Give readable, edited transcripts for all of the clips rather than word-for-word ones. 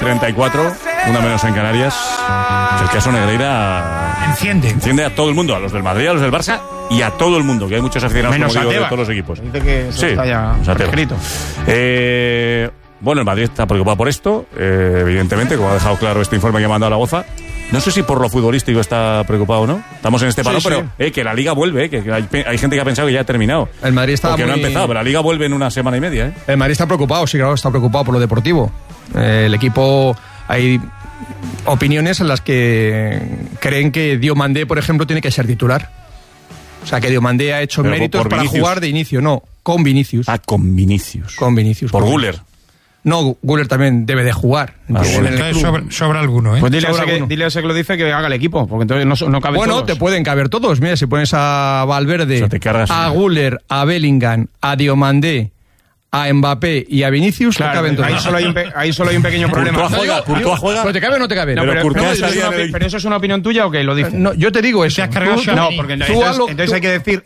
8:34, una menos en Canarias. El caso Negreira enciende a todo el mundo, a los del Madrid, a los del Barça y a todo el mundo, que hay muchos aficionados menos como digo, de todos los equipos. Dice que eso está ya escrito. Bueno, el Madrid está preocupado por esto, evidentemente, como ha dejado claro este informe que ha mandado la Goza. No sé si por lo futbolístico está preocupado o no. Estamos en este parón, pero que la Liga vuelve, que hay gente que ha pensado que ya ha terminado. El Madrid está no ha empezado, pero la Liga vuelve en una semana y media. El Madrid está preocupado, sí, claro, está preocupado por lo deportivo. El equipo, hay opiniones en las que creen que Diomandé, por ejemplo, tiene que ser titular. O sea, que Diomandé ha hecho méritos para jugar de inicio. No, con Vinicius. Con Vinicius. Con Vinicius. Por Güler. No, Güler también debe de jugar. Entonces sobra alguno, ¿eh? Pues dile a ese que lo dice que haga el equipo, porque entonces no caben todos. Bueno, te pueden caber todos. Mira, si pones a Valverde, a Güler, a Bellingham, a Diomandé, a Mbappé y a Vinicius, claro, te caben todos. Ahí solo hay un pequo problema. ¿Courtois juega? ¿Pero te cabe o no te cabe? No, pero eso es una opinión tuya o qué lo dices. No, yo te digo eso. No, porque entonces hay que decir.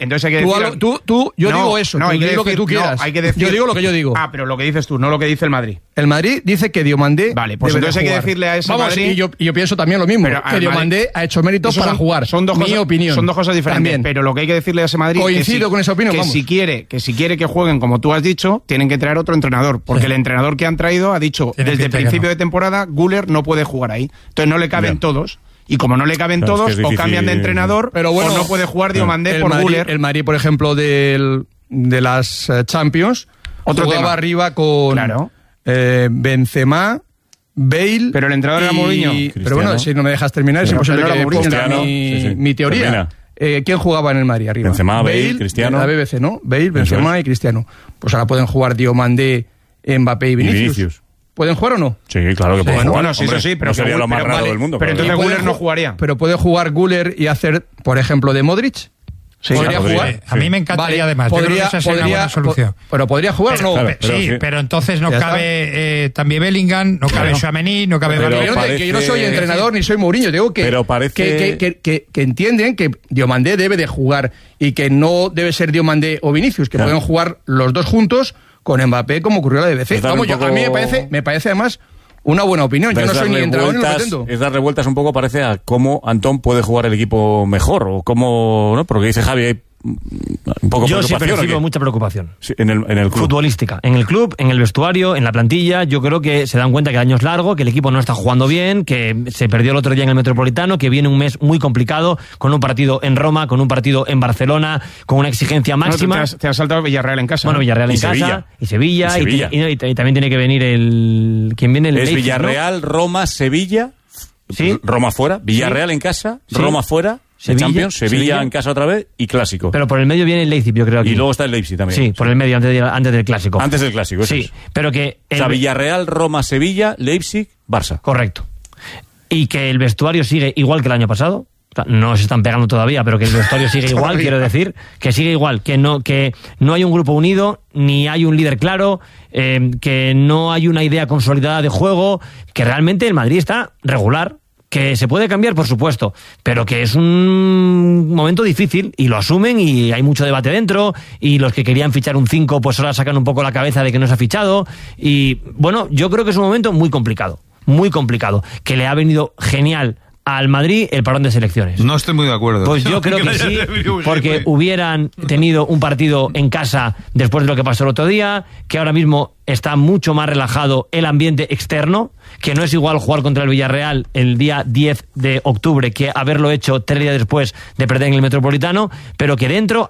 Yo digo eso. No, hay que decir lo que tú quieras. Yo digo lo que yo digo. Ah, pero lo que dices tú, no lo que dice el Madrid. El Madrid dice que Diomandé. Vale, pues entonces hay que decirle a ese Madrid. Y yo pienso también lo mismo. Que Diomandé ha hecho méritos para jugar. Mi opinión. Son dos cosas diferentes. Pero lo que hay que decirle a ese Madrid. Coincido con esa opinión. Que si quiere que jueguen como tú has dicho, tienen que traer otro entrenador. Porque el entrenador que han traído ha dicho desde el principio de temporada, Güler no puede jugar ahí. Entonces no le caben todos. Y como no le caben todos, o cambian de entrenador, pero bueno, o no puede jugar Diomandé por Güler. El Madrid, por ejemplo, de las Champions, jugaba arriba con Benzema, Bale. Pero el entrenador era Mourinho. Pero bueno, si no me dejas terminar, es imposible que ponga mi teoría. ¿Quién jugaba en el Madrid arriba? Benzema, Bale, Cristiano. La BBC, ¿no? Bale, Benzema y Cristiano. Pues ahora pueden jugar Diomandé, Mbappé y Vinicius. ¿Pueden jugar o no? Sí, claro que pueden jugar. Bueno, sí, pero no sería lo más raro del mundo. Pero entonces Güler no jugaría. Pero puede jugar Güler y hacer, por ejemplo, de Modric. Sí, ¿podría jugar? A mí me encantaría, además. Yo creo que esa sería una buena solución. Pero podría jugar, ¿no? Pero entonces no cabe también Bellingham, no cabe Tchouaméni, no cabe... Que yo no soy entrenador ni soy Mourinho. Digo que entienden que Diomandé debe de jugar y que no debe ser Diomandé o Vinicius, que pueden jugar los dos juntos con Mbappé, como ocurrió a la BBC. A mí me parece además una buena opinión. Yo no soy ni entrenador ni lo pretendo. Es darle vueltas un poco, parece, a cómo Antón puede jugar el equipo mejor, o cómo, ¿no? Porque dice Javi, hay un poco yo sí percibo mucha preocupación. Sí, en el club. Futbolística. En el club, en el vestuario, en la plantilla. Yo creo que se dan cuenta que el año es largo, que el equipo no está jugando bien, que se perdió el otro día en el Metropolitano, que viene un mes muy complicado, con un partido en Roma, con un partido en Barcelona, con una exigencia máxima. Te has saltado Villarreal en casa. Bueno, Villarreal en casa. Y Sevilla. Y también tiene que venir el... ¿Quién viene? El es Leipzig, Villarreal, ¿no? Roma, Sevilla. ¿Sí? Roma fuera. Villarreal en casa. Sí. Roma fuera. Sevilla en casa otra vez y clásico. Pero por el medio viene el Leipzig, yo creo. Aquí. Y luego está el Leipzig también. Sí, por el medio, antes del clásico. Antes del clásico, eso sí, es. Pero que... O sea, Villarreal, Roma, Sevilla, Leipzig, Barça. Correcto. Y que el vestuario sigue igual que el año pasado. O sea, no se están pegando todavía, pero que el vestuario sigue igual, quiero decir. Que sigue igual, que no hay un grupo unido, ni hay un líder claro, que no hay una idea consolidada de juego, que realmente el Madrid está regular. Que se puede cambiar, por supuesto, pero que es un momento difícil y lo asumen y hay mucho debate dentro y los que querían fichar un 5 pues ahora sacan un poco la cabeza de que no se ha fichado y bueno, yo creo que es un momento muy complicado, que le ha venido genial al Madrid el parón de selecciones. No estoy muy de acuerdo. Pues yo creo que sí, porque hubieran tenido un partido en casa después de lo que pasó el otro día, que ahora mismo está mucho más relajado el ambiente externo, que no es igual jugar contra el Villarreal el día 10 de octubre que haberlo hecho 3 días después de perder en el Metropolitano, pero que dentro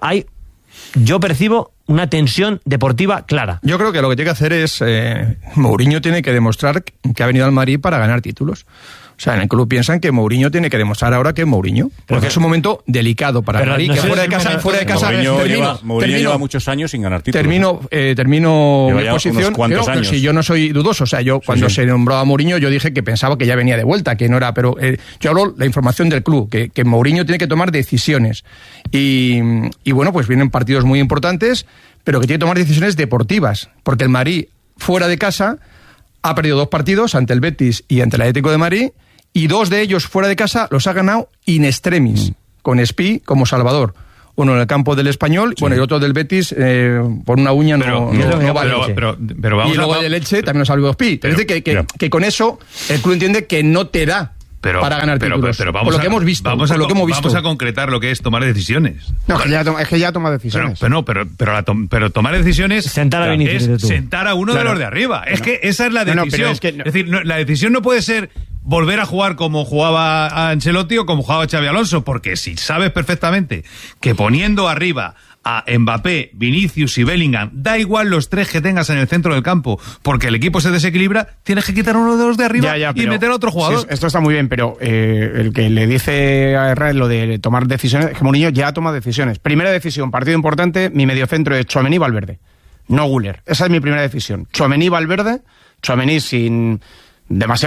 yo percibo una tensión deportiva clara. Yo creo que lo que tiene que hacer es Mourinho tiene que demostrar que ha venido al Madrid para ganar títulos. O sea, en el club piensan que Mourinho tiene que demostrar ahora que es Mourinho, porque es un momento delicado para el Madrid, que fuera de casa Mourinho lleva muchos años sin ganar títulos. Termino mi posición. Si yo no soy dudoso, o sea, yo cuando se nombró a Mourinho yo dije que pensaba que ya venía de vuelta, que no era, pero yo hablo la información del club, que Mourinho tiene que tomar decisiones y bueno, pues vienen partidos muy importantes, pero que tiene que tomar decisiones deportivas, porque el Madrid fuera de casa ha perdido 2 partidos ante el Betis y ante el Atlético de Madrid. Y 2 de ellos fuera de casa los ha ganado in extremis, con Espí como salvador. uno en el campo del Español, bueno, y otro del Betis, por una uña no vale. Pero vamos, y luego de Leche también nos salió 2 pi. Es decir, que con eso el club entiende que no te da para ganar títulos. Pero por lo que hemos visto. Vamos a concretar lo que es tomar decisiones. No, es que ya toma decisiones. Pero tomar decisiones sentar a Vinicius, es sentar a uno de los de arriba. Es que esa es la decisión. Es decir, la decisión no puede ser volver a jugar como jugaba Ancelotti o como jugaba Xabi Alonso, porque si sabes perfectamente que poniendo arriba a Mbappé, Vinicius y Bellingham, da igual los 3 que tengas en el centro del campo, porque el equipo se desequilibra, tienes que quitar uno de los de arriba y meter a otro jugador. Sí, esto está muy bien, pero el que le dice a Herrera lo de tomar decisiones, es que Mourinho ya toma decisiones. Primera decisión, partido importante, mi mediocentro es Tchouaméni, Valverde, no Güler. Esa es mi primera decisión. Tchouaméni, Valverde, Tchouaméni sin demasiado